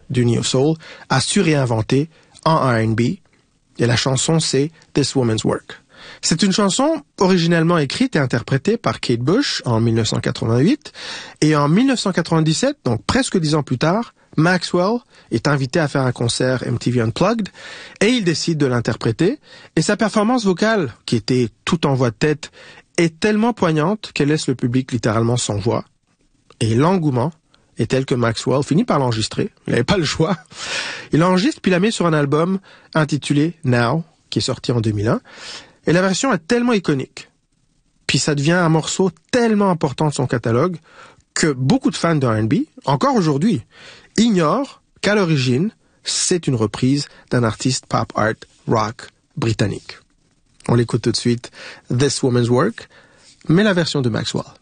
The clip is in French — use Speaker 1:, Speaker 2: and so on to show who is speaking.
Speaker 1: du Neo Soul, a su réinventer en R&B. Et la chanson, c'est This Woman's Work. C'est une chanson originellement écrite et interprétée par Kate Bush en 1988. Et en 1997, donc presque 10 ans plus tard, Maxwell est invité à faire un concert MTV Unplugged et il décide de l'interpréter. Et sa performance vocale, qui était tout en voix de tête, est tellement poignante qu'elle laisse le public littéralement sans voix. Et l'engouement est tel que Maxwell finit par l'enregistrer. Il n'avait pas le choix. Il l'enregistre puis la met sur un album intitulé Now, qui est sorti en 2001. Et la version est tellement iconique. Puis ça devient un morceau tellement important de son catalogue que beaucoup de fans de R&B, encore aujourd'hui, ignorent qu'à l'origine, c'est une reprise d'un artiste pop art rock britannique. On l'écoute tout de suite, This Woman's Work, mais la version de Maxwell.